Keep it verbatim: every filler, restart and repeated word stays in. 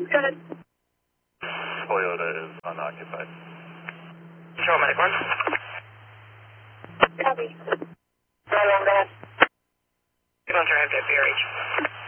Go ahead. Toyota is unoccupied. Control Medic one. Copy. Go along, go ahead. You're going to drive to B R H.